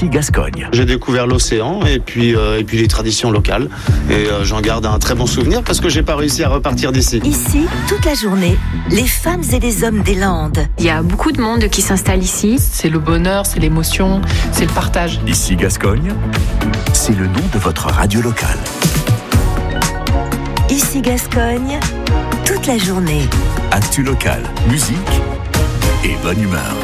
Ici Gascogne. J'ai découvert l'océan et puis les traditions locales. Et j'en garde un très bon souvenir parce que j'ai pas réussi à repartir d'ici. Ici, toute la journée, les femmes et les hommes des Landes. Il y a beaucoup de monde qui s'installe ici. C'est le bonheur, c'est l'émotion, c'est le partage. Ici Gascogne, c'est le nom de votre radio locale. Ici Gascogne, toute la journée. Actu locale, musique et bonne humeur.